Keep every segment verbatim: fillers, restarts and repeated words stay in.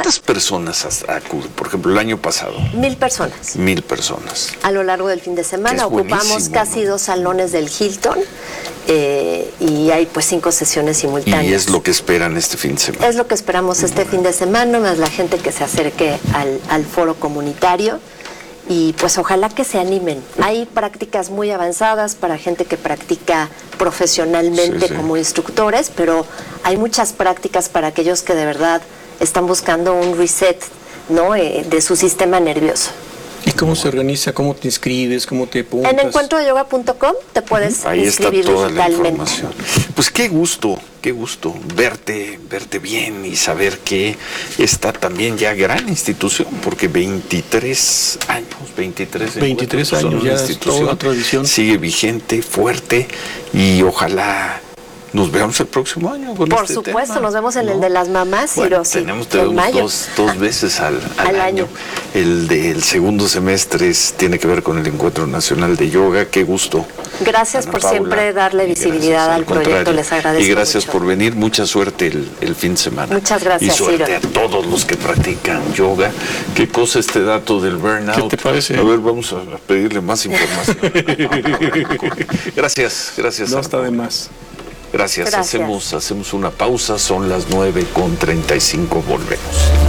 ¿Cuántas personas acuden? Por ejemplo, el año pasado. Mil personas. Mil personas. A lo largo del fin de semana ocupamos casi ¿no? dos salones del Hilton eh, y hay pues cinco sesiones simultáneas. Y es lo que esperan este fin de semana. Es lo que esperamos este fin de semana, más la gente que se acerque al, al foro comunitario. Y pues ojalá que se animen. Hay prácticas muy avanzadas para gente que practica profesionalmente sí, sí. como instructores, pero hay muchas prácticas para aquellos que de verdad están buscando un reset, ¿no? eh, de su sistema nervioso. ¿Y cómo se organiza? ¿Cómo te inscribes? ¿Cómo te apuntas? En encuentro de yoga punto com te puedes Ahí inscribir está toda digitalmente. La información. Pues qué gusto, qué gusto verte, verte bien y saber que está también ya gran institución, porque veintitrés años, veintitrés, veintitrés años ya es toda una tradición. Sigue vigente, fuerte y ojalá nos veamos el próximo año con Por este supuesto, tema, nos vemos en ¿no? el de las mamás, bueno, Hiroshi, tenemos tenemos en mayo. dos, dos veces al, al, al año. año. El del segundo semestre es, tiene que ver con el Encuentro Nacional de Yoga. Qué gusto. Gracias Ana por Paula, siempre darle visibilidad gracias, al, al proyecto, contrario. les agradezco Y gracias mucho. por venir, mucha suerte el, el fin de semana. Muchas gracias, Y suerte Hiro. a todos los que practican yoga. ¿Qué cosa este dato del burnout? ¿Qué te parece? A ver, vamos a pedirle más información. Gracias, gracias. No está de más. Gracias. Gracias. Hacemos, hacemos una pausa, son las nueve con treinta y cinco, volvemos.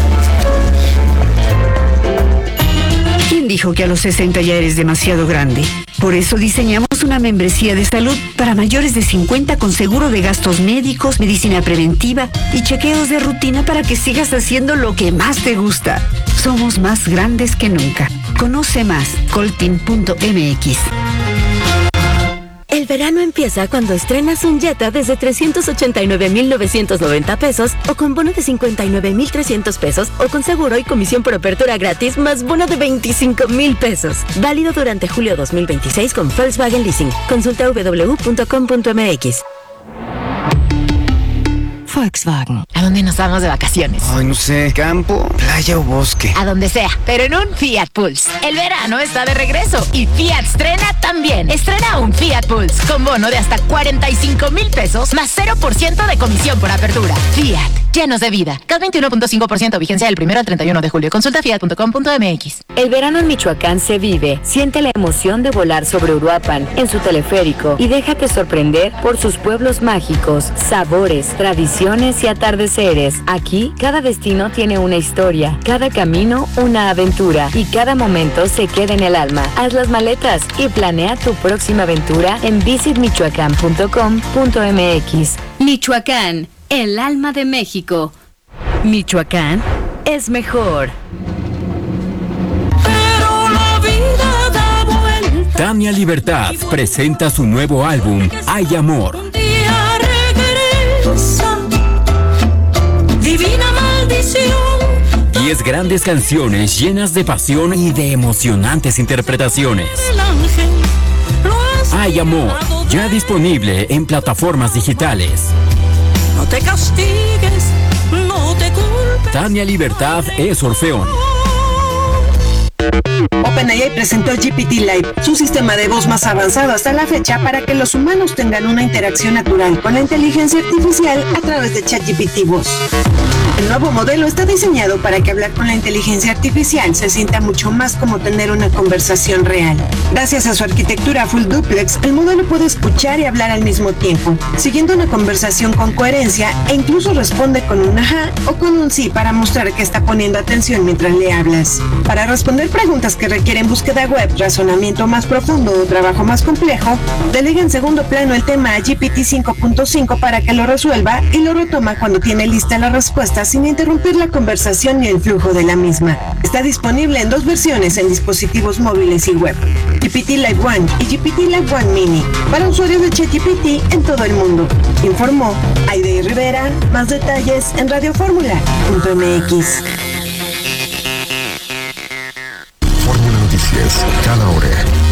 ¿Quién dijo que a los sesenta ya eres demasiado grande? Por eso diseñamos una membresía de salud para mayores de cincuenta con seguro de gastos médicos, medicina preventiva y chequeos de rutina para que sigas haciendo lo que más te gusta. Somos más grandes que nunca. Conoce más, coltin punto m x. El verano empieza cuando estrenas un Jetta desde trescientos ochenta y nueve mil novecientos noventa pesos o con bono de cincuenta y nueve mil trescientos pesos o con seguro y comisión por apertura gratis más bono de veinticinco mil pesos. Válido durante julio dos mil veintiséis con Volkswagen Leasing. Consulta w w w punto com punto m x. Volkswagen. ¿A dónde nos vamos de vacaciones? Ay, no sé, campo, playa o bosque. A donde sea, pero en un Fiat Pulse. El verano está de regreso y Fiat estrena también. Estrena un Fiat Pulse con bono de hasta cuarenta y cinco mil pesos más cero por ciento de comisión por apertura. Fiat, llenos de vida. C A T veintiuno punto cinco por ciento vigencia del primero al treinta y uno de julio. Consulta fiat punto com punto m x. El verano en Michoacán se vive. Siente la emoción de volar sobre Uruapan en su teleférico y déjate sorprender por sus pueblos mágicos, sabores, tradiciones y atardeceres. Aquí, cada destino tiene una historia, cada camino una aventura y cada momento se queda en el alma. Haz las maletas y planea tu próxima aventura en visit michoacán punto com punto m x. Michoacán, el alma de México. Michoacán es mejor. Pero la vida da vuelta. Tania Libertad presenta su nuevo álbum, Hay Amor. Un día regresa. Divina maldición. Diez grandes canciones llenas de pasión y de emocionantes interpretaciones. Hay Amor, ya disponible en plataformas digitales. No te castigues, no te culpes. Tania Libertad es Orfeón. OpenAI presentó G P T Live, su sistema de voz más avanzado hasta la fecha para que los humanos tengan una interacción natural con la inteligencia artificial a través de ChatGPT Voz. El nuevo modelo está diseñado para que hablar con la inteligencia artificial se sienta mucho más como tener una conversación real. Gracias a su arquitectura full duplex, el modelo puede escuchar y hablar al mismo tiempo, siguiendo una conversación con coherencia e incluso responde con un ajá o con un sí para mostrar que está poniendo atención mientras le hablas. Para responder preguntas que requieren búsqueda web, razonamiento más profundo o trabajo más complejo, delega en segundo plano el tema a G P T cinco punto cinco para que lo resuelva y lo retoma cuando tiene lista la respuesta sin interrumpir la conversación ni el flujo de la misma. Está disponible en dos versiones en dispositivos móviles y web, G P T Live One y G P T Live One Mini, para usuarios de ChatGPT en todo el mundo. Informó Aide Rivera. Más detalles en radio fórmula punto m x. Fórmula Noticias, cada hora.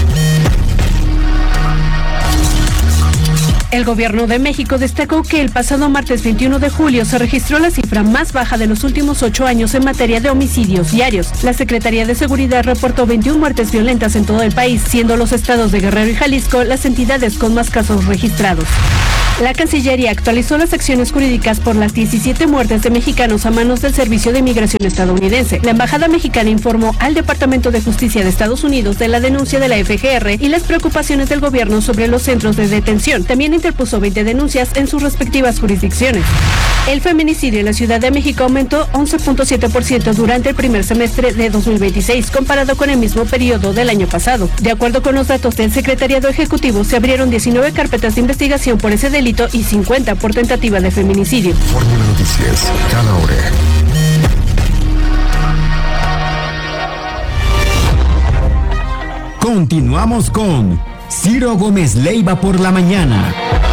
El Gobierno de México destacó que el pasado martes veintiuno de julio se registró la cifra más baja de los últimos ocho años en materia de homicidios diarios. La Secretaría de Seguridad reportó veintiuna muertes violentas en todo el país, siendo los estados de Guerrero y Jalisco las entidades con más casos registrados. La Cancillería actualizó las acciones jurídicas por las diecisiete muertes de mexicanos a manos del Servicio de Migración estadounidense. La Embajada Mexicana informó al Departamento de Justicia de Estados Unidos de la denuncia de la F G R y las preocupaciones del gobierno sobre los centros de detención. También interpuso veinte denuncias en sus respectivas jurisdicciones. El feminicidio en la Ciudad de México aumentó once punto siete por ciento durante el primer semestre de dos mil veintiséis, comparado con el mismo periodo del año pasado. De acuerdo con los datos del Secretariado Ejecutivo, se abrieron diecinueve carpetas de investigación por ese delito y cincuenta por tentativa de feminicidio. Fórmula Noticias, cada hora. Continuamos con Ciro Gómez Leiva por la mañana.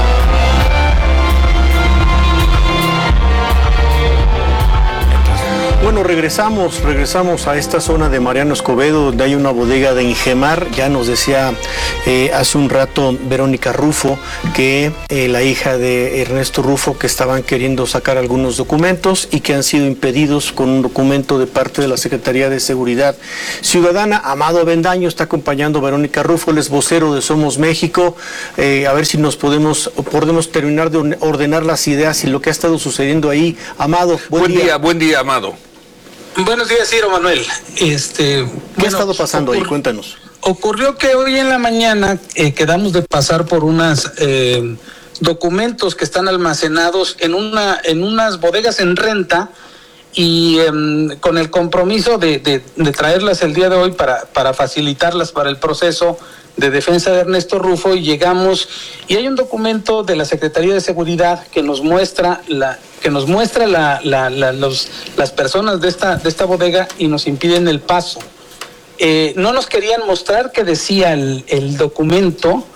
Bueno, regresamos, regresamos a esta zona de Mariano Escobedo, donde hay una bodega de Ingemar. Ya nos decía eh, hace un rato Verónica Rufo, que eh, la hija de Ernesto Rufo, que estaban queriendo sacar algunos documentos y que han sido impedidos con un documento de parte de la Secretaría de Seguridad Ciudadana. Amado Avendaño está acompañando a Verónica Rufo, él es vocero de Somos México. Eh, a ver si nos podemos, podemos terminar de ordenar las ideas y lo que ha estado sucediendo ahí. Amado, buen, buen día. día. Buen día, Amado. Buenos días, Ciro Manuel. Este, ¿Qué bueno, ha estado pasando ahí? Cuéntanos. Ocurrió que hoy en la mañana eh, quedamos de pasar por unos eh, documentos que están almacenados en una en unas bodegas en renta y eh, con el compromiso de, de, de traerlas el día de hoy para, para facilitarlas para el proceso de defensa de Ernesto Rufo, y llegamos y hay un documento de la Secretaría de Seguridad que nos muestra la que nos muestra la, la, la, los, las personas de esta de esta bodega y nos impiden el paso. Eh, no nos querían mostrar qué decía el, el documento,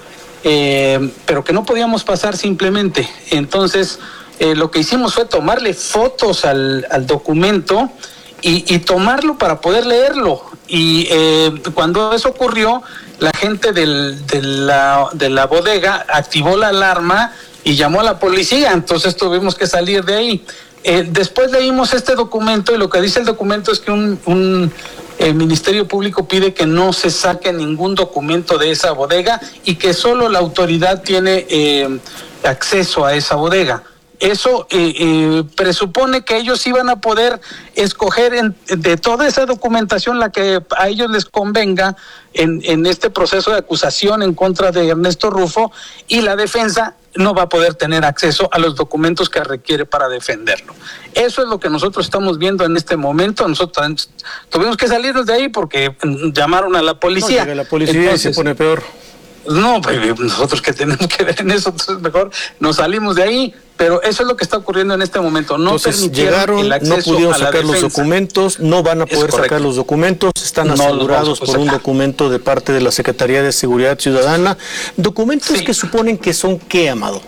eh, pero que no podíamos pasar simplemente. Entonces eh, lo que hicimos fue tomarle fotos al, al documento y, y tomarlo para poder leerlo. Y eh, cuando eso ocurrió, la gente del, de, la, de la bodega activó la alarma y llamó a la policía, entonces tuvimos que salir de ahí. Eh, después leímos este documento y lo que dice el documento es que un, un eh, Ministerio Público pide que no se saque ningún documento de esa bodega y que solo la autoridad tiene eh, acceso a esa bodega. Eso eh, eh, presupone que ellos iban a poder escoger en, de toda esa documentación la que a ellos les convenga en, en este proceso de acusación en contra de Ernesto Rufo, y la defensa no va a poder tener acceso a los documentos que requiere para defenderlo. Eso es lo que nosotros estamos viendo en este momento. Nosotros tuvimos que salirnos de ahí porque llamaron a la policía. No, la policía Entonces, se pone peor. No, pues nosotros que tenemos que ver en eso, entonces mejor nos salimos de ahí, pero eso es lo que está ocurriendo en este momento. No entonces, permitieron llegaron, el acceso no pudieron a la sacar defensa. los documentos, no van a poder sacar los documentos, están No asegurados por un sacar. documento de parte de la Secretaría de Seguridad Ciudadana. Documentos Sí. que suponen que son ¿qué, Amado?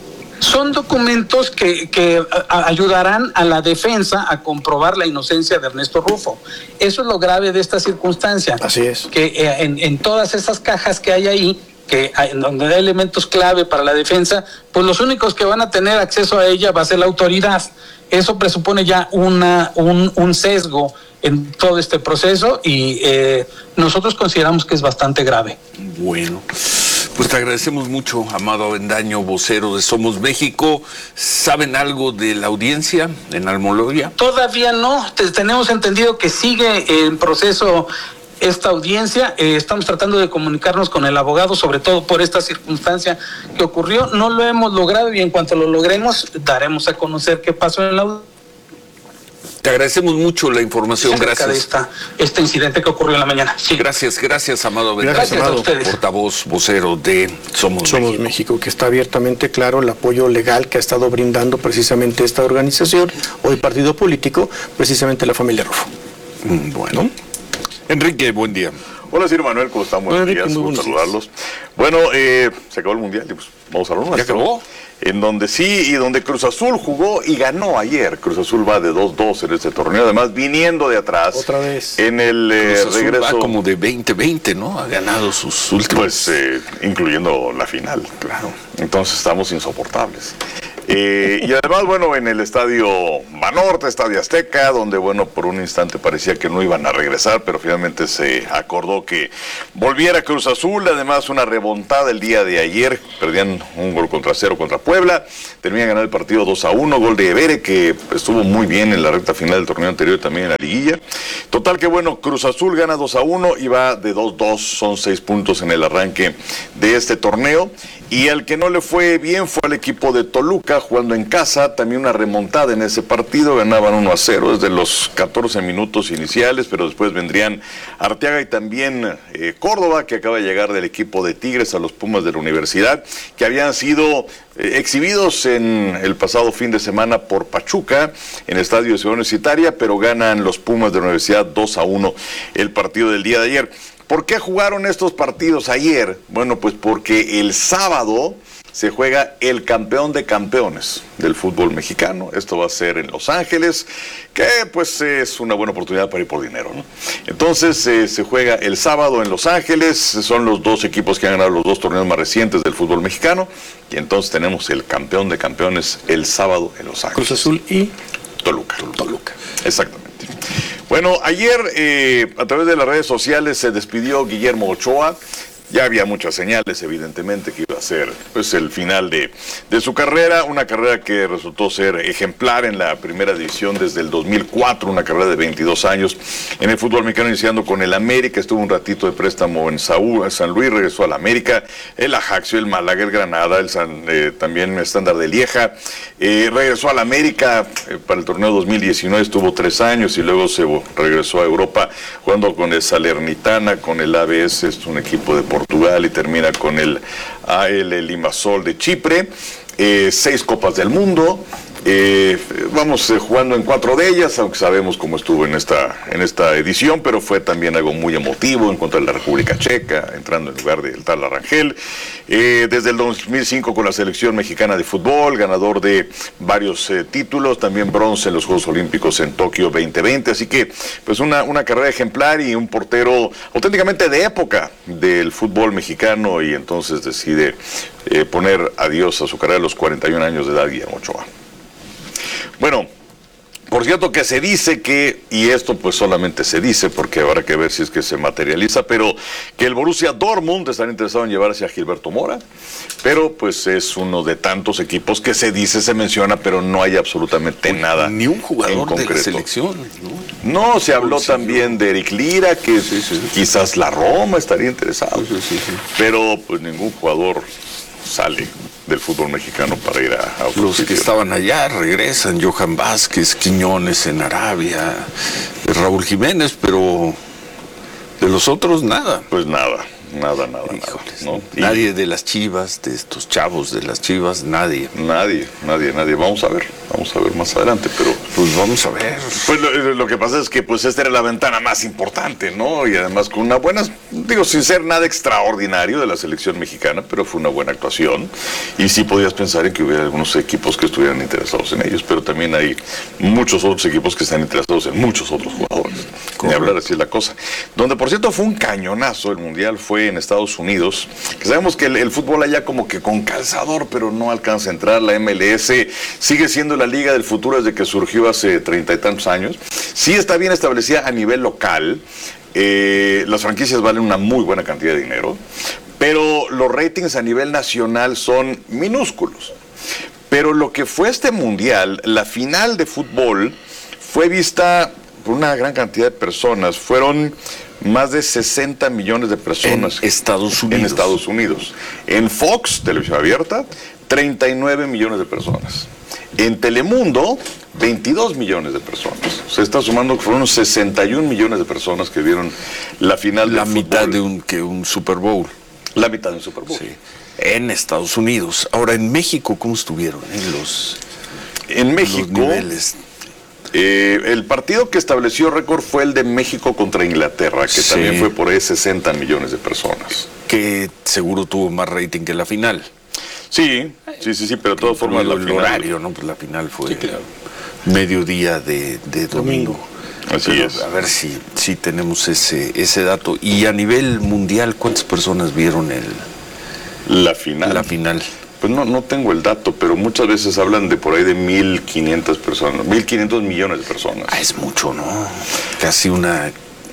Son documentos que, que a, ayudarán a la defensa a comprobar la inocencia de Ernesto Rufo. Eso es lo grave de esta circunstancia. Así es. Que eh, en, en todas esas cajas que hay ahí, que hay, donde hay elementos clave para la defensa, pues los únicos que van a tener acceso a ella va a ser la autoridad. Eso presupone ya una un, un sesgo en todo este proceso y eh, nosotros consideramos que es bastante grave. Bueno, pues te agradecemos mucho, Amado Avendaño, vocero de Somos México. ¿Saben algo de la audiencia en Almoloya? Todavía no, Te- tenemos entendido que sigue en proceso esta audiencia. Eh, estamos tratando de comunicarnos con el abogado, sobre todo por esta circunstancia que ocurrió. No lo hemos logrado y en cuanto lo logremos daremos a conocer qué pasó en la audiencia. Te agradecemos mucho la información, acerca gracias. de esta, este incidente que ocurrió en la mañana. Sí. Gracias, gracias, Amado Avendaño. Gracias a ustedes. Portavoz, vocero de Somos, Somos México. México, que está abiertamente claro el apoyo legal que ha estado brindando precisamente esta organización, hoy partido político, precisamente la familia Rufo. Mm, Bueno. Enrique, buen día. Hola, Ciro Manuel, ¿cómo están? Buenos Enrique, días, muy gusto buenos saludarlos. Bueno, eh, se acabó el Mundial, y pues vamos a hablar ¿Ya acabó? En donde sí, y donde Cruz Azul jugó y ganó ayer. Cruz Azul va de dos dos en este torneo, además viniendo de atrás. Otra vez. En el eh, Cruz Azul regreso. va como de veinte veinte, ¿no? Ha ganado sus últimos. Pues, eh, incluyendo la final, claro. Entonces estamos insoportables. Eh, y además, bueno, en el estadio Banorte, Estadio Azteca, donde, bueno, por un instante parecía que no iban a regresar, pero finalmente se acordó que volviera Cruz Azul. Además, una remontada el día de ayer, perdían un gol contra cero contra Puebla, terminan ganando el partido dos a uno, gol de Evere, que estuvo muy bien en la recta final del torneo anterior, también en la liguilla. Total que, bueno, Cruz Azul gana dos a uno y va de dos dos, son seis puntos en el arranque de este torneo. Y al que no le fue bien fue al equipo de Toluca, jugando en casa, también una remontada en ese partido, ganaban uno a cero desde los catorce minutos iniciales, pero después vendrían Arteaga y también eh, Córdoba, que acaba de llegar del equipo de Tigres a los Pumas de la Universidad, que habían sido eh, exhibidos en el pasado fin de semana por Pachuca, en el estadio de Ciudad Universitaria, pero ganan los Pumas de la Universidad dos a uno el partido del día de ayer. ¿Por qué jugaron estos partidos ayer? Bueno, pues porque el sábado se juega el campeón de campeones del fútbol mexicano. Esto va a ser en Los Ángeles, que pues es una buena oportunidad para ir por dinero, ¿no? Entonces eh, se juega el sábado en Los Ángeles, son los dos equipos que han ganado los dos torneos más recientes del fútbol mexicano, y entonces tenemos el campeón de campeones el sábado en Los Ángeles. Cruz Azul y Toluca. Toluca. Exactamente. Bueno, ayer eh, a través de las redes sociales se despidió Guillermo Ochoa. Ya había muchas señales, evidentemente, que iba a ser pues el final de, de su carrera, una carrera que resultó ser ejemplar en la primera división desde el dos mil cuatro, una carrera de veintidós años en el fútbol mexicano, iniciando con el América, estuvo un ratito de préstamo en Saúl, en San Luis, regresó al América, el Ajaxio, el Málaga, el Granada, el San, eh, también el Estándar de Lieja, eh, regresó al América eh, para el torneo dos mil diecinueve, estuvo tres años y luego se regresó a Europa jugando con el Salernitana, con el A B S, es un equipo de Portugal, y termina con el A L Limassol de Chipre, eh, seis Copas del Mundo, eh, vamos eh, jugando en cuatro de ellas, aunque sabemos cómo estuvo en esta, en esta edición, pero fue también algo muy emotivo en contra de la República Checa, entrando en lugar del tal Arrangel, eh, desde el dos mil cinco con la selección mexicana de fútbol, ganador de varios eh, títulos, también bronce en los Juegos Olímpicos en Tokio veinte veinte, así que pues una, una carrera ejemplar y un portero auténticamente de época del fútbol mexicano, y entonces decide eh, poner adiós a su carrera a los cuarenta y un años de edad, Guillermo Ochoa. Bueno, por cierto que se dice que, y esto pues solamente se dice porque habrá que ver si es que se materializa, pero que el Borussia Dortmund está interesado en llevarse a Gilberto Mora, pero pues es uno de tantos equipos que se dice, se menciona, pero no hay absolutamente pues nada. Ni un jugador en de la selección, ¿no? No, se habló sí, también sí. de Eric Lira, que sí, sí. quizás la Roma estaría interesado, sí, sí, sí. pero pues ningún jugador sale del fútbol mexicano para ir a, a los sitio. Que estaban allá regresan, Johan Vázquez, Quiñones en Arabia, Raúl Jiménez, pero de los otros nada. Pues nada, nada, nada, Híjoles, nada. ¿no? Nadie de las Chivas, de estos chavos de las Chivas, nadie. Nadie, nadie, nadie. Vamos a ver, vamos a ver más adelante, pero pues vamos a ver. Pues lo, lo que pasa es que pues esta era la ventana más importante, ¿no? Y además con una buena, digo, sin ser nada extraordinario de la selección mexicana, pero fue una buena actuación. Y sí podías pensar en que hubiera algunos equipos que estuvieran interesados en ellos, pero también hay muchos otros equipos que están interesados en muchos otros jugadores. Ni hablar, así es la cosa. Donde, por cierto, fue un cañonazo el Mundial, fue en Estados Unidos, que sabemos que el, el fútbol allá como que con calzador, pero no alcanza a entrar. La M L S sigue siendo la liga del futuro desde que surgió hace treinta y tantos años. Sí está bien establecida a nivel local, eh, las franquicias valen una muy buena cantidad de dinero, pero los ratings a nivel nacional son minúsculos. Pero lo que fue este Mundial, la final de fútbol, fue vista por una gran cantidad de personas. Fueron más de sesenta millones de personas en Estados Unidos. En Estados Unidos. En Fox, televisión abierta, treinta y nueve millones de personas. En Telemundo, veintidós millones de personas. Se está sumando que fueron sesenta y un millones de personas que vieron la final la del mitad fútbol. de un que un Super Bowl. La mitad de un Super Bowl. Sí. En Estados Unidos. Ahora, en México, ¿cómo estuvieron en los En México, los niveles? Eh, el partido que estableció récord fue el de México contra Inglaterra, que sí. también fue por ahí sesenta millones de personas. Que seguro tuvo más rating que la final. Sí, sí, sí, sí, pero de todas formas la el final, horario, ¿no? Pues la final fue sí, claro. mediodía de, de domingo. domingo. Así pero es. A ver si, si tenemos ese, ese dato. Y a nivel mundial, ¿cuántas personas vieron el la final? La final. Pues no, no tengo el dato, pero muchas veces hablan de por ahí de mil quinientas personas, mil quinientos millones de personas. Ah, es mucho, ¿no? Casi una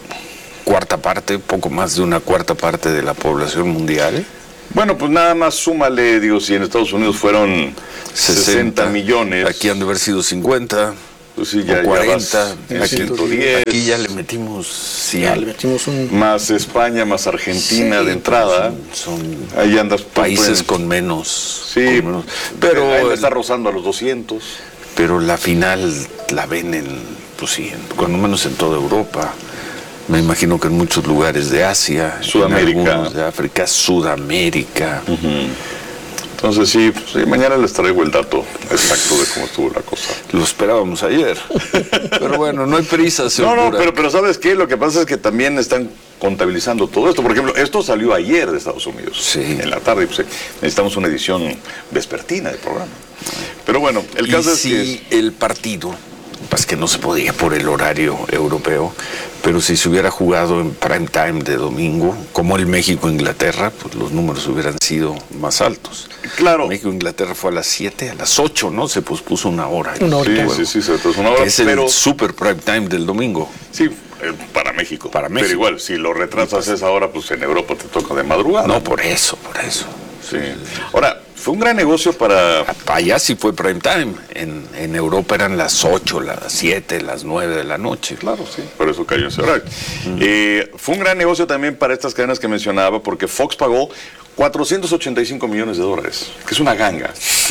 cuarta parte, poco más de una cuarta parte de la población mundial. Bueno, pues nada más súmale, digo, si en Estados Unidos fueron sesenta millones. Aquí han de haber sido cincuenta. Pues sí, ya, o cuarenta, ya vas, ciento diez. Aquí ya le metimos cien. Ya le metimos un... Más España, más Argentina sí, de entrada. Son, son ahí andas países en... con menos. Sí, con menos. Pero ahí está rozando a los doscientos. Pero la final la ven en, pues sí, en, cuando menos en toda Europa. Me imagino que en muchos lugares de Asia, Sudamérica, de África, Sudamérica. Uh-huh. Entonces sí, pues, sí, mañana les traigo el dato exacto de cómo estuvo la cosa. Lo esperábamos ayer, pero bueno, no hay prisa. No, no, pero, pero ¿sabes qué? Lo que pasa es que también están contabilizando todo esto. Por ejemplo, esto salió ayer de Estados Unidos, sí, en la tarde. Pues, necesitamos una edición vespertina del programa. Pero bueno, el caso y es si que... el partido, pues que no se podía por el horario europeo, pero si se hubiera jugado en prime time de domingo, como el México-Inglaterra, pues los números hubieran sido más altos. Claro. México-Inglaterra fue a las siete, a las ocho, ¿no? Se pospuso una hora. Una hora. Sí, sí, sí, se pospuso una hora. Que es pero... el super prime time del domingo. Sí, eh, para México. Para México. Pero igual, si lo retrasas esa hora, pues en Europa te toca de madrugada. No, por eso, por eso. Sí. Ahora, fue un gran negocio para... Allá sí fue prime time. En, en Europa eran las ocho, las siete, las nueve de la noche. Claro, sí. Por eso cayó ese horario. Uh-huh. eh, fue un gran negocio también para estas cadenas que mencionaba, porque Fox pagó cuatrocientos ochenta y cinco millones de dólares, que es una ganga.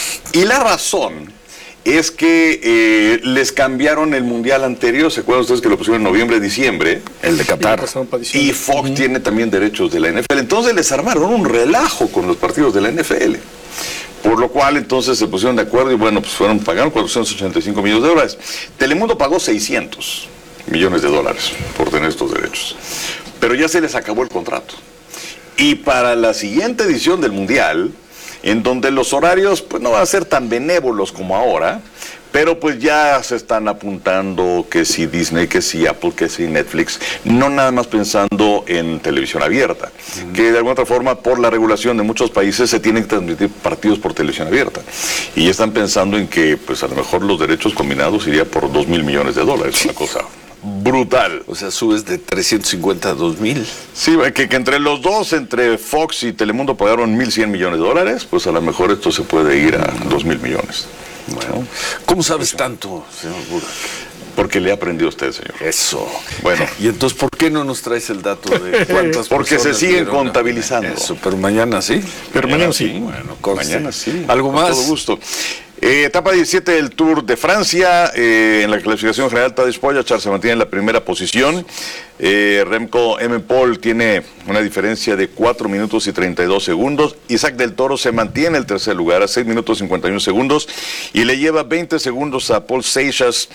Y la razón es que eh, les cambiaron el mundial anterior. ¿Se acuerdan ustedes que lo pusieron en noviembre, diciembre? El de Qatar. Y Fox uh-huh. tiene también derechos de la N F L. Entonces les armaron un relajo con los partidos de la N F L. Por lo cual entonces se pusieron de acuerdo y bueno, pues fueron pagaron cuatrocientos ochenta y cinco millones de dólares. Telemundo pagó seiscientos millones de dólares por tener estos derechos. Pero ya se les acabó el contrato. Y para la siguiente edición del Mundial, en donde los horarios pues no van a ser tan benévolos como ahora, pero pues ya se están apuntando que si Disney, que si Apple, que si Netflix, no nada más pensando en televisión abierta, uh-huh. que de alguna otra forma por la regulación de muchos países se tienen que transmitir partidos por televisión abierta. Y ya están pensando en que pues a lo mejor los derechos combinados iría por dos mil millones de dólares, una cosa brutal. O sea, subes de trescientos cincuenta a dos mil. Sí, que, que entre los dos, entre Fox y Telemundo pagaron mil cien millones de dólares, pues a lo mejor esto se puede ir a dos mil millones. Bueno, ¿cómo sabes tanto, señor Burak? Porque le ha aprendido a usted, señor. Eso. Bueno. ¿Y entonces por qué no nos traes el dato de cuántas Porque se siguen contabilizando. Eso, pero mañana sí. Pero mañana, mañana sí. sí. Bueno, conste. Mañana sí. ¿Algo más? Con todo gusto. Eh, etapa diecisiete del Tour de Francia. Eh, en la clasificación general, Tadej Pogačar se mantiene en la primera posición. Eh, Remco Evenepoel tiene una diferencia de cuatro minutos y treinta y dos segundos. Isaac del Toro se mantiene en el tercer lugar a seis minutos cincuenta y uno segundos y le lleva veinte segundos a Paul Seixas.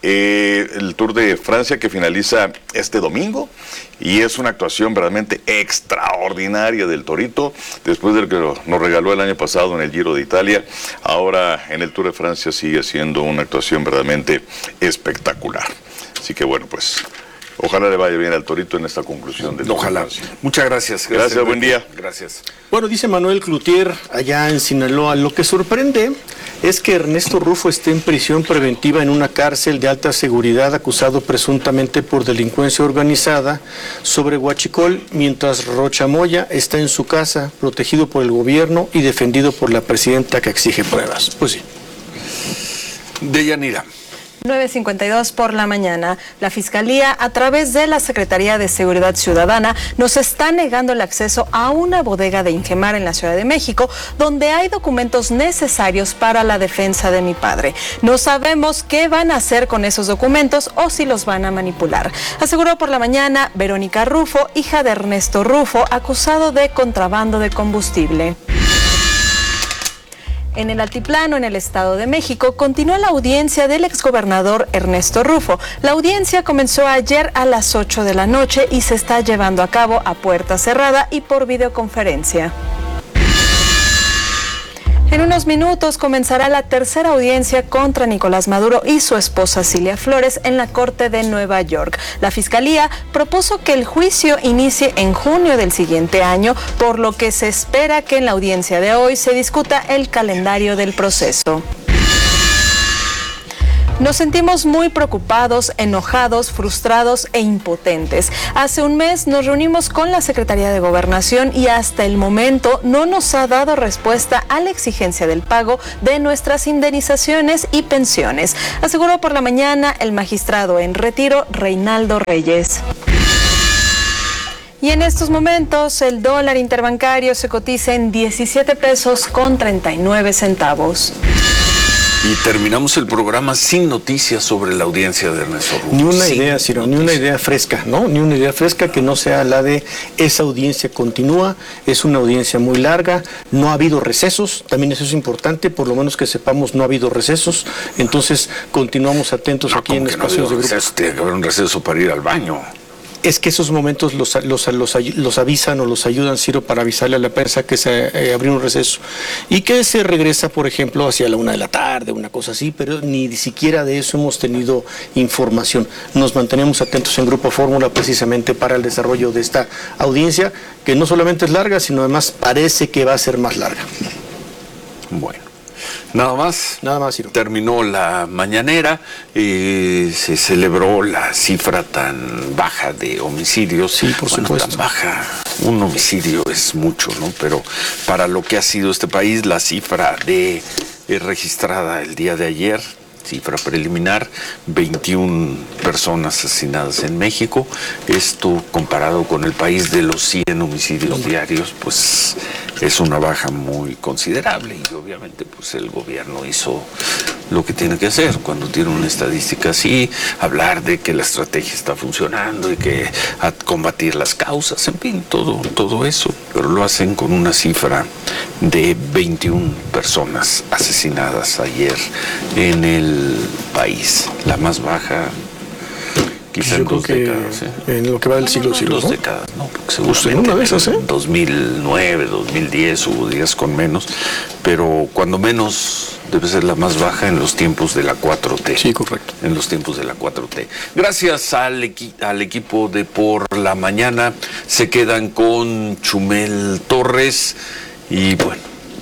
Eh, el Tour de Francia que finaliza este domingo y es una actuación verdaderamente extraordinaria del Torito después del que nos regaló el año pasado en el Giro de Italia. Ahora en el Tour de Francia sigue siendo una actuación verdaderamente espectacular. Así que bueno, pues ojalá le vaya bien al Torito en esta conclusión del Ojalá. Muchas gracias. Gracias, gracias buen día. Gracias. Bueno, dice Manuel Cloutier, allá en Sinaloa, lo que sorprende es que Ernesto Rufo esté en prisión preventiva en una cárcel de alta seguridad acusado presuntamente por delincuencia organizada sobre Huachicol, mientras Rocha Moya está en su casa, protegido por el gobierno y defendido por la presidenta que exige pruebas. Pues sí. Deyanira. nueve cincuenta y dos por la mañana. La Fiscalía, a través de la Secretaría de Seguridad Ciudadana, nos está negando el acceso a una bodega de Ingemar en la Ciudad de México, donde hay documentos necesarios para la defensa de mi padre. No sabemos qué van a hacer con esos documentos o si los van a manipular. Aseguró por la mañana Verónica Rufo, hija de Ernesto Rufo, acusado de contrabando de combustible. En el Altiplano, en el Estado de México, continúa la audiencia del exgobernador Ernesto Rufo. La audiencia comenzó ayer a las ocho de la noche y se está llevando a cabo a puerta cerrada y por videoconferencia. En unos minutos comenzará la tercera audiencia contra Nicolás Maduro y su esposa Cilia Flores en la Corte de Nueva York. La Fiscalía propuso que el juicio inicie en junio del siguiente año, por lo que se espera que en la audiencia de hoy se discuta el calendario del proceso. Nos sentimos muy preocupados, enojados, frustrados e impotentes. Hace un mes nos reunimos con la Secretaría de Gobernación y hasta el momento no nos ha dado respuesta a la exigencia del pago de nuestras indemnizaciones y pensiones, aseguró por la mañana el magistrado en retiro Reinaldo Reyes. Y en estos momentos el dólar interbancario se cotiza en diecisiete pesos con treinta y nueve centavos. Y terminamos el programa sin noticias sobre la audiencia de Ernesto Rufo. Ni una idea, Ciro, ni una idea fresca, ¿no? Ni una idea fresca que no sea la de esa audiencia continúa, es una audiencia muy larga, no ha habido recesos, también eso es importante, por lo menos que sepamos no ha habido recesos, entonces continuamos atentos no, aquí en espacios no de grupo. Receso, tiene que haber un receso para ir al baño. Es que esos momentos los, los, los, los avisan o los ayudan, Ciro, para avisarle a la prensa que se eh, abrió un receso y que se regresa, por ejemplo, hacia la una de la tarde, una cosa así, pero ni siquiera de eso hemos tenido información. Nos mantenemos atentos en Grupo Fórmula precisamente para el desarrollo de esta audiencia, que no solamente es larga, sino además parece que va a ser más larga. Bueno. Nada más. Nada más, Ciro. Terminó la mañanera, eh, se celebró la cifra tan baja de homicidios. Sí, por bueno, supuesto. Tan baja, un homicidio es mucho, ¿no? Pero para lo que ha sido este país, la cifra de eh, registrada el día de ayer, cifra preliminar, veintiuna personas asesinadas en México. Esto comparado con el país de los cien homicidios diarios, pues es una baja muy considerable y obviamente pues el gobierno hizo lo que tiene que hacer cuando tiene una estadística así, hablar de que la estrategia está funcionando y que a combatir las causas, en fin, todo, todo eso, pero lo hacen con una cifra de veintiuna personas asesinadas ayer en el país, la más baja quizá en dos décadas, ¿eh? En lo que va del siglo, no, siglo, dos ¿no? décadas, no, porque seguramente en una de esas, ¿eh? dos mil nueve, dos mil diez hubo días con menos, pero cuando menos debe ser la más baja en los tiempos de la cuatro T. Sí, correcto. En los tiempos de la cuatro T. Gracias al, equi al equipo de Por la Mañana. Se quedan con Chumel Torres y bueno,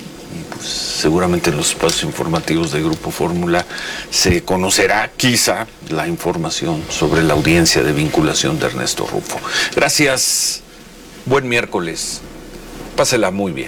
seguramente en los espacios informativos de Grupo Fórmula se conocerá quizá la información sobre la audiencia de vinculación de Ernesto Rufo. Gracias, buen miércoles, pásela muy bien.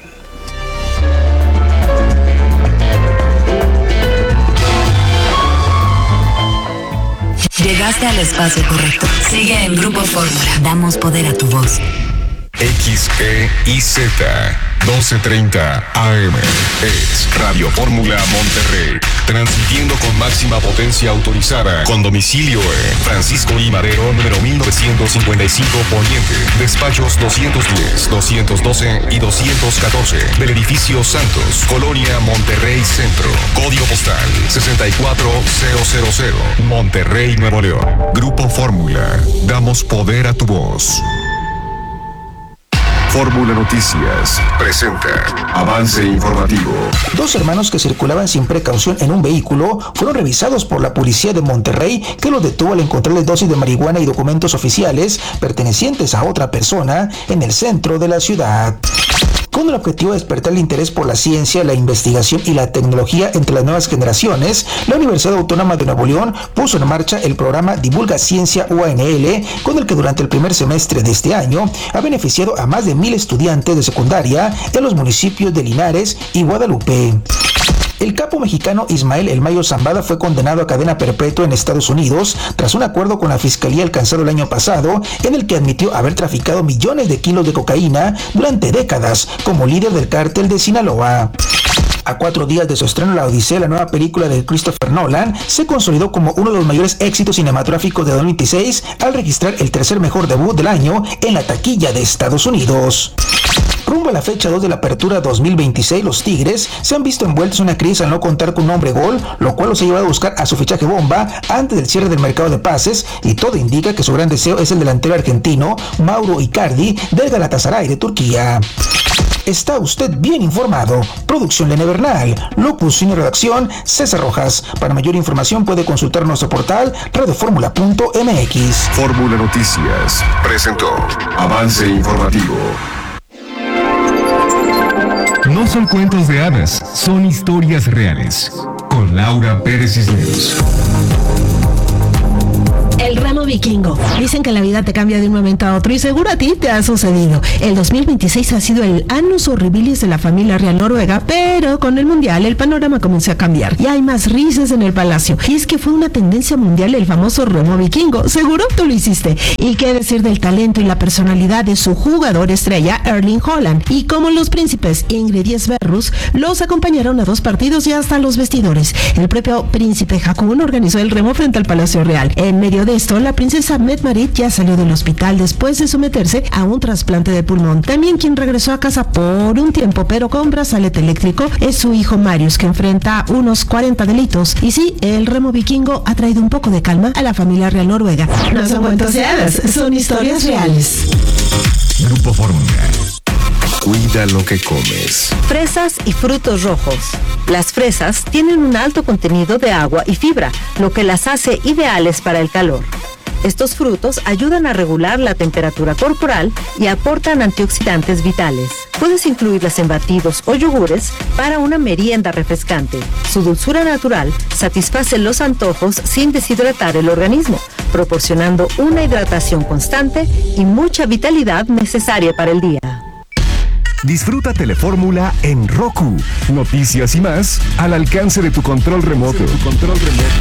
Llegaste al espacio correcto. Sigue en Grupo Fórmula. Damos poder a tu voz. X E I Z doce treinta A M es Radio Fórmula Monterrey, transmitiendo con máxima potencia autorizada, con domicilio en Francisco I. Madero, número mil novecientos cincuenta y cinco Poniente, despachos doscientos diez, doscientos doce y doscientos catorce, del edificio Santos, Colonia Monterrey Centro, código postal sesenta y cuatro mil, Monterrey, Nuevo León. Grupo Fórmula, damos poder a tu voz. Fórmula Noticias presenta avance informativo. Dos hermanos que circulaban sin precaución en un vehículo fueron revisados por la policía de Monterrey, que los detuvo al encontrarles dosis de marihuana y documentos oficiales pertenecientes a otra persona en el centro de la ciudad. Con el objetivo de despertar el interés por la ciencia, la investigación y la tecnología entre las nuevas generaciones, la Universidad Autónoma de Nuevo León puso en marcha el programa Divulga Ciencia U A N L, con el que durante el primer semestre de este año ha beneficiado a más de mil estudiantes de secundaria en los municipios de Linares y Guadalupe. El capo mexicano Ismael El Mayo Zambada fue condenado a cadena perpetua en Estados Unidos tras un acuerdo con la fiscalía alcanzado el año pasado, en el que admitió haber traficado millones de kilos de cocaína durante décadas como líder del cártel de Sinaloa. A cuatro días de su estreno, La Odisea, la nueva película de Christopher Nolan, se consolidó como uno de los mayores éxitos cinematográficos de dos mil veintiséis al registrar el tercer mejor debut del año en la taquilla de Estados Unidos. Rumbo a la fecha dos de la apertura dos mil veintiséis, los Tigres se han visto envueltos en una crisis al no contar con un hombre gol, lo cual los ha llevado a buscar a su fichaje bomba antes del cierre del mercado de pases, y todo indica que su gran deseo es el delantero argentino Mauro Icardi del Galatasaray de Turquía. está usted bien informado. Producción Lene Bernal, locución y redacción César Rojas. Para mayor información puede consultar nuestro portal radioformula punto m x. Fórmula Noticias presentó Avance Informativo. No son cuentos de hadas, son historias reales. Con Laura Pérez Cisneros. El remo vikingo. Dicen que la vida te cambia de un momento a otro y seguro a ti te ha sucedido. El dos mil veintiséis ha sido el annus horribilis de la familia real noruega, pero con el mundial el panorama comenzó a cambiar y hay más risas en el palacio. Y es que fue una tendencia mundial el famoso remo vikingo. Seguro tú lo hiciste. Y qué decir del talento y la personalidad de su jugador estrella, Erling Haaland. Y como los príncipes Ingrid y Sverrus los acompañaron a dos partidos y hasta los vestidores. El propio príncipe Haakon organizó el remo frente al Palacio Real. En medio de esto, la princesa Mette-Marit ya salió del hospital después de someterse a un trasplante de pulmón. También quien regresó a casa por un tiempo, pero con brazalete eléctrico, es su hijo Marius, que enfrenta unos cuarenta delitos. Y sí, el remo vikingo ha traído un poco de calma a la familia real noruega. No son cuentos de hadas, son historias reales. Grupo Fórmula. Cuida lo que comes. Fresas y frutos rojos. Las fresas tienen un alto contenido de agua y fibra, lo que las hace ideales para el calor. Estos frutos ayudan a regular la temperatura corporal y aportan antioxidantes vitales. Puedes incluirlas en batidos o yogures para una merienda refrescante. Su dulzura natural satisface los antojos sin deshidratar el organismo, proporcionando una hidratación constante y mucha vitalidad necesaria para el día. Disfruta Telefórmula en Roku. Noticias y más al alcance de tu control remoto. Tu control remoto.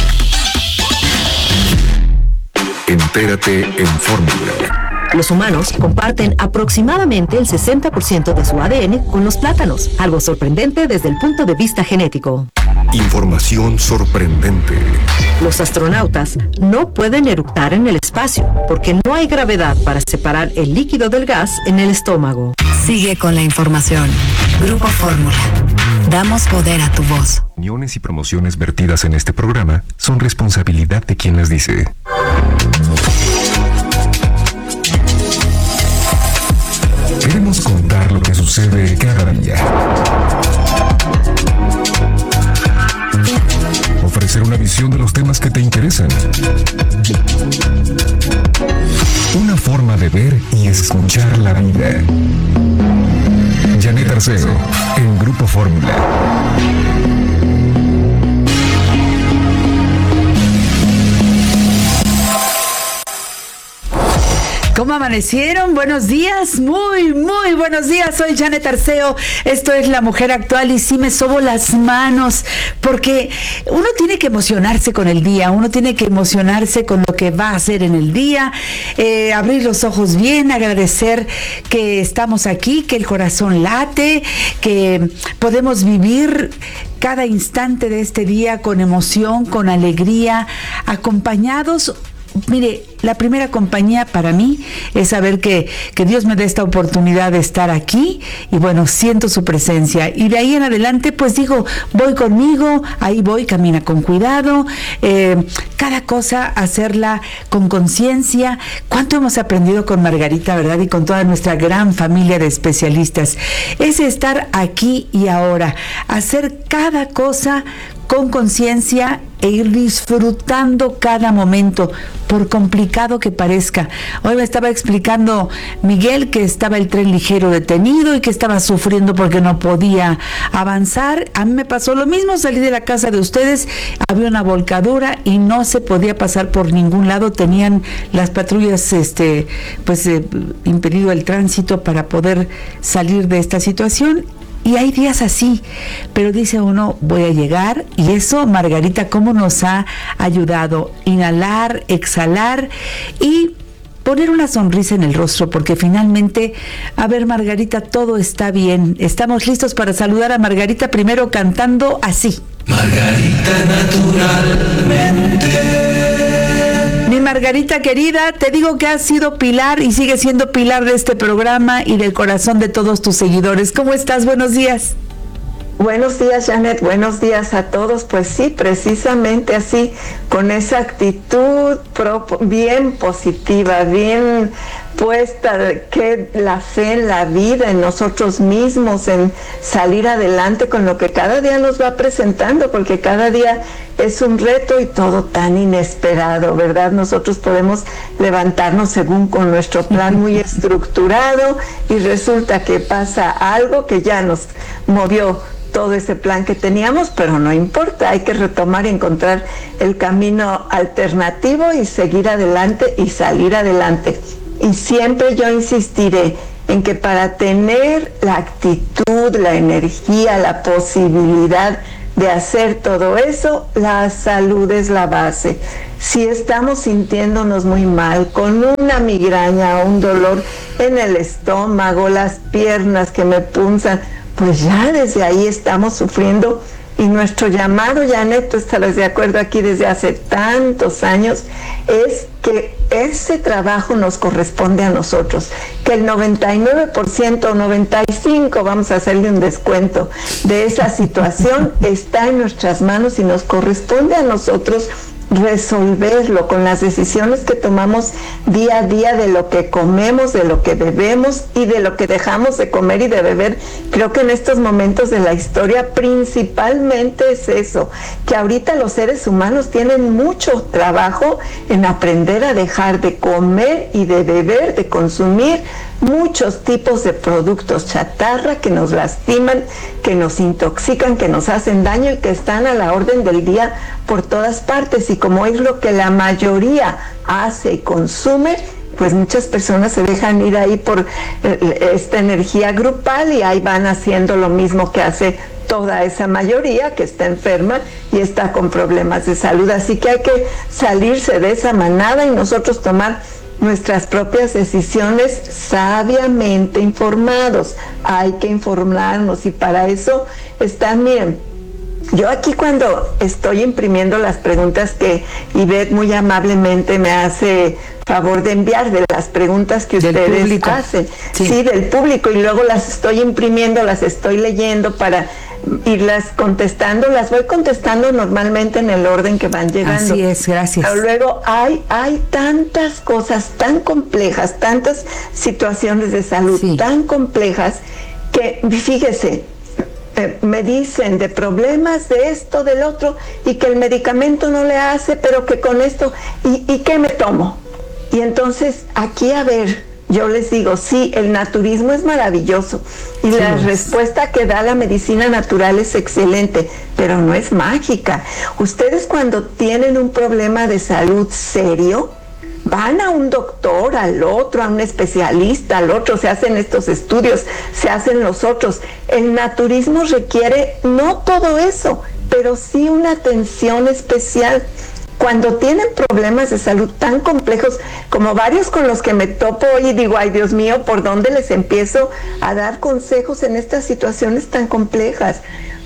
Entérate en Fórmula. Los humanos comparten aproximadamente el sesenta por ciento de su A D N con los plátanos, algo sorprendente desde el punto de vista genético. Información sorprendente. Los astronautas no pueden eructar en el espacio porque no hay gravedad para separar el líquido del gas en el estómago. Sigue con la información. Grupo Fórmula. Damos poder a tu voz. Opiniones y promociones vertidas en este programa son responsabilidad de quien las dice. Queremos contar lo que sucede cada día. Ofrecer una visión de los temas que te interesan. Una forma de ver y escuchar la vida. Janet Arceo, en Grupo Fórmula. ¿Cómo amanecieron? Buenos días, muy, muy buenos días. Soy Janet Arceo, esto es La Mujer Actual y sí me sobo las manos porque uno tiene que emocionarse con el día, uno tiene que emocionarse con lo que va a hacer en el día, eh, abrir los ojos bien, agradecer que estamos aquí, que el corazón late, que podemos vivir cada instante de este día con emoción, con alegría, acompañados. Mire, la primera compañía para mí es saber que, que Dios me da esta oportunidad de estar aquí y bueno, siento su presencia. Y de ahí en adelante, pues digo, voy conmigo, ahí voy, camina con cuidado, eh, cada cosa hacerla con conciencia. ¿Cuánto hemos aprendido con Margarita, verdad? Y con toda nuestra gran familia de especialistas. Es estar aquí y ahora, hacer cada cosa con conciencia e ir disfrutando cada momento, por complicado que parezca. Hoy me estaba explicando Miguel que estaba el tren ligero detenido y que estaba sufriendo porque no podía avanzar. A mí me pasó lo mismo, salí de la casa de ustedes, había una volcadura y no se podía pasar por ningún lado, tenían las patrullas este pues eh, impedido el tránsito para poder salir de esta situación. Y hay días así, pero dice uno, voy a llegar, y eso, Margarita, cómo nos ha ayudado, inhalar, exhalar y poner una sonrisa en el rostro, porque finalmente, a ver, Margarita, todo está bien. Estamos listos para saludar a Margarita, primero cantando así. Margarita naturalmente. Mi Margarita querida, te digo que has sido pilar y sigue siendo pilar de este programa y del corazón de todos tus seguidores. ¿Cómo estás? Buenos días. Buenos días, Janet, buenos días a todos. Pues sí, precisamente así, con esa actitud pro, bien positiva, bien puesta, que la fe en la vida, en nosotros mismos, en salir adelante con lo que cada día nos va presentando, porque cada día es un reto y todo tan inesperado, ¿verdad? Nosotros podemos levantarnos según con nuestro plan muy estructurado y resulta que pasa algo que ya nos movió todo ese plan que teníamos, pero no importa, hay que retomar y encontrar el camino alternativo y seguir adelante y salir adelante. Y siempre yo insistiré en que para tener la actitud, la energía, la posibilidad de hacer todo eso, la salud es la base. Si estamos sintiéndonos muy mal, con una migraña o un dolor en el estómago, las piernas que me punzan, pues ya desde ahí estamos sufriendo. Y nuestro llamado, Janet, tú estarás de acuerdo aquí desde hace tantos años, es que ese trabajo nos corresponde a nosotros, que el noventa y nueve por ciento o noventa y cinco por ciento, vamos a hacerle un descuento, de esa situación está en nuestras manos y nos corresponde a nosotros resolverlo con las decisiones que tomamos día a día de lo que comemos, de lo que bebemos y de lo que dejamos de comer y de beber. Creo que en estos momentos de la historia principalmente es eso, que ahorita los seres humanos tienen mucho trabajo en aprender a dejar de comer y de beber, de consumir muchos tipos de productos chatarra que nos lastiman, que nos intoxican, que nos hacen daño y que están a la orden del día por todas partes. Y como es lo que la mayoría hace y consume, pues muchas personas se dejan ir ahí por esta energía grupal y ahí van haciendo lo mismo que hace toda esa mayoría que está enferma y está con problemas de salud. Así que hay que salirse de esa manada y nosotros tomar nuestras propias decisiones sabiamente informados. Hay que informarnos y para eso están, miren, yo aquí cuando estoy imprimiendo las preguntas que Ivette muy amablemente me hace favor de enviar, de las preguntas que ustedes público. hacen, sí. sí, del público, y luego las estoy imprimiendo, las estoy leyendo para irlas contestando, las voy contestando normalmente en el orden que van llegando. Así es, gracias. Pero luego hay, hay tantas cosas tan complejas, tantas situaciones de salud sí. tan complejas que, fíjese, eh, me dicen de problemas de esto, del otro, y que el medicamento no le hace, pero que con esto, ¿y, y qué me tomo? Y entonces aquí, a ver, yo les digo, sí, el naturismo es maravilloso y sí, la es. respuesta que da la medicina natural es excelente, pero no es mágica. Ustedes cuando tienen un problema de salud serio, van a un doctor, al otro, a un especialista, al otro, se hacen estos estudios, se hacen los otros. El naturismo requiere no todo eso, pero sí una atención especial. Cuando tienen problemas de salud tan complejos como varios con los que me topo hoy y digo, ay Dios mío, ¿por dónde les empiezo a dar consejos en estas situaciones tan complejas?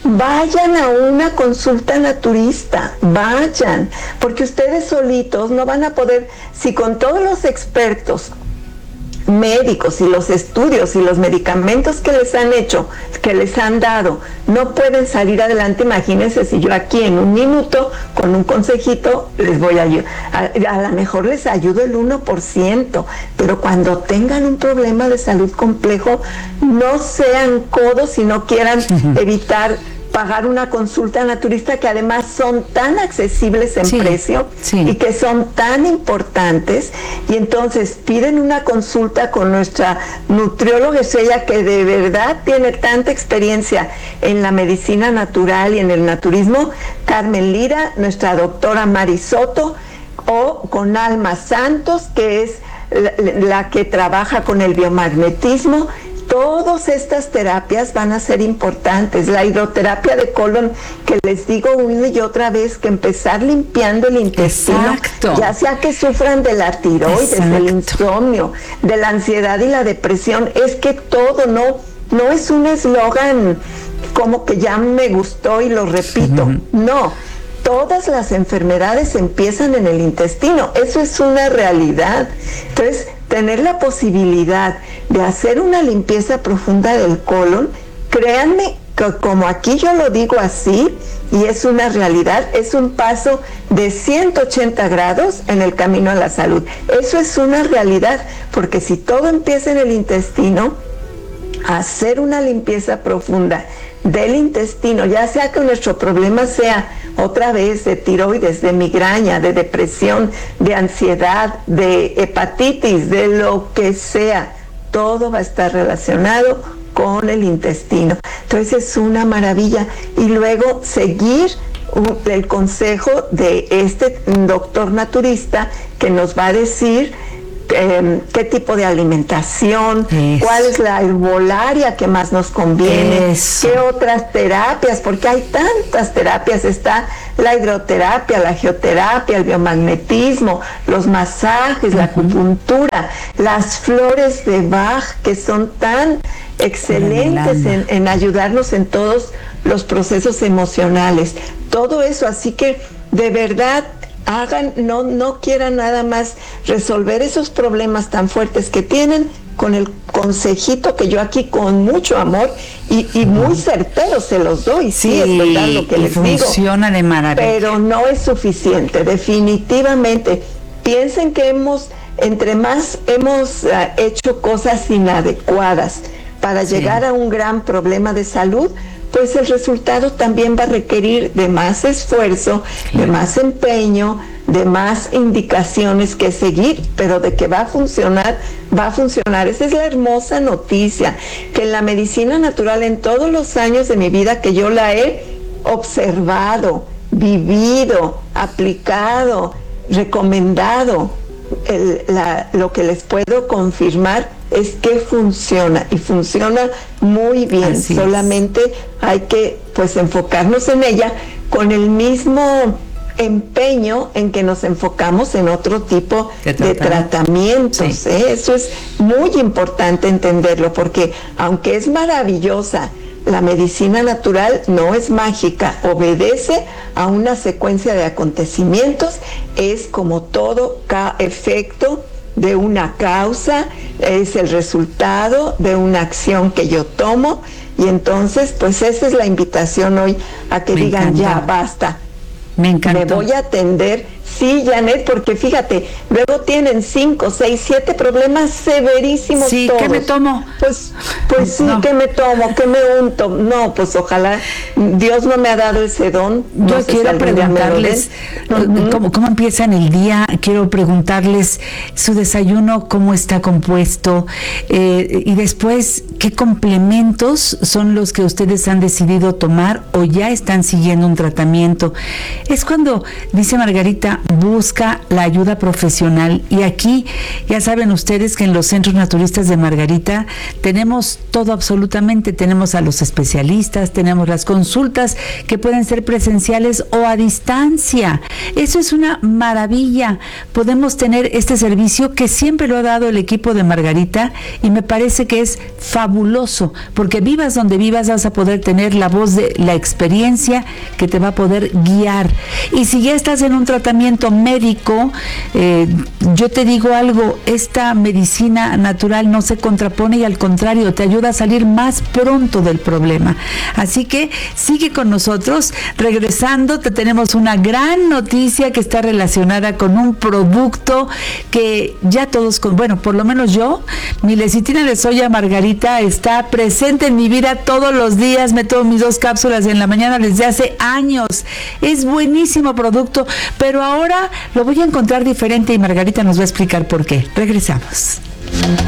Vayan a una consulta naturista, vayan, porque ustedes solitos no van a poder, si con todos los expertos médicos y los estudios y los medicamentos que les han hecho, que les han dado, no pueden salir adelante. Imagínense si yo aquí en un minuto con un consejito les voy a ayudar, a, a lo mejor les ayudo el uno por ciento, pero cuando tengan un problema de salud complejo, no sean codos y no quieran uh-huh. evitar pagar una consulta naturista, que además son tan accesibles en sí, precio sí. y que son tan importantes, y entonces piden una consulta con nuestra nutrióloga estrella, que de verdad tiene tanta experiencia en la medicina natural y en el naturismo, Carmen Lira, nuestra doctora Mari Soto, o con Alma Santos, que es la, la que trabaja con el biomagnetismo. Todas estas terapias van a ser importantes. La hidroterapia de colon, que les digo una y otra vez, que empezar limpiando el intestino, Exacto. ya sea que sufran de la tiroides, Exacto. del insomnio, de la ansiedad y la depresión. Es que todo no, no es un eslogan como que ya me gustó y lo repito. Uh-huh. No, todas las enfermedades empiezan en el intestino. Eso es una realidad. Entonces, tener la posibilidad de hacer una limpieza profunda del colon, créanme, que como aquí yo lo digo así, y es una realidad, es un paso de ciento ochenta grados en el camino a la salud. Eso es una realidad, porque si todo empieza en el intestino, hacer una limpieza profunda del intestino, ya sea que nuestro problema sea otra vez de tiroides, de migraña, de depresión, de ansiedad, de hepatitis, de lo que sea, todo va a estar relacionado con el intestino. Entonces es una maravilla. Y luego seguir un, el consejo de este doctor naturista que nos va a decir Eh, qué tipo de alimentación, Eso. cuál es la herbolaria que más nos conviene, Eso. qué otras terapias, porque hay tantas terapias, está la hidroterapia, la geoterapia, el biomagnetismo, los masajes, uh-huh. la acupuntura, las flores de Bach, que son tan excelentes en, en ayudarnos en todos los procesos emocionales, todo eso. Así que de verdad hagan, no, no quieran nada más resolver esos problemas tan fuertes que tienen con el consejito que yo aquí con mucho amor y, y muy certero se los doy, sí, sí es verdad lo que les digo. Funciona de maravilla. Pero no es suficiente, definitivamente. Piensen que hemos, entre más hemos uh, hecho cosas inadecuadas para sí. llegar a un gran problema de salud, pues el resultado también va a requerir de más esfuerzo, de más empeño, de más indicaciones que seguir, pero de que va a funcionar, va a funcionar. Esa es la hermosa noticia, que en la medicina natural, en todos los años de mi vida que yo la he observado, vivido, aplicado, recomendado, el, la, lo que les puedo confirmar es que funciona y funciona muy bien. Así solamente es. Hay que pues enfocarnos en ella con el mismo empeño en que nos enfocamos en otro tipo de, de tratamientos. Sí. ¿eh? Eso es muy importante entenderlo, porque aunque es maravillosa, la medicina natural no es mágica, obedece a una secuencia de acontecimientos, es como todo ca- efecto de una causa, es el resultado de una acción que yo tomo, y entonces pues esa es la invitación hoy, a que Me digan encanta. ya basta. Me encantó. Me voy a atender. Sí, Janet, porque fíjate, luego tienen cinco, seis, siete problemas severísimos. Sí, todos. ¿qué me tomo? Pues, pues sí, no. ¿qué me tomo? ¿Qué me unto? No, pues ojalá, Dios no me ha dado ese don. Yo no sé quiero si preguntarles uh-huh. ¿cómo, cómo empiezan el día. Quiero preguntarles su desayuno, cómo está compuesto, eh, y después, ¿qué complementos son los que ustedes han decidido tomar o ya están siguiendo un tratamiento? Es cuando, dice Margarita, busca la ayuda profesional, y aquí ya saben ustedes que en los centros naturistas de Margarita tenemos todo, absolutamente. Tenemos a los especialistas, tenemos las consultas que pueden ser presenciales o a distancia. Eso es una maravilla. Podemos tener este servicio que siempre lo ha dado el equipo de Margarita, y me parece que es fabuloso, porque vivas donde vivas vas a poder tener la voz de la experiencia que te va a poder guiar. Y si ya estás en un tratamiento médico, eh, yo te digo algo, esta medicina natural no se contrapone, y al contrario, te ayuda a salir más pronto del problema. Así que sigue con nosotros. Regresando, te tenemos una gran noticia que está relacionada con un producto que ya todos, con, bueno, por lo menos yo, mi lecitina de soya Margarita está presente en mi vida todos los días. Me tomo mis dos cápsulas en la mañana desde hace años. Es buenísimo producto, pero ahora lo voy a encontrar diferente, y Margarita nos va a explicar por qué. Regresamos.